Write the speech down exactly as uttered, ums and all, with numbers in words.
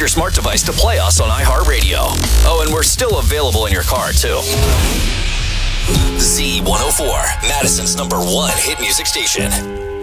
your smart device to play us on iHeartRadio. Oh, and we're still available in your car, too. Z one oh four, Madison's number one hit music station.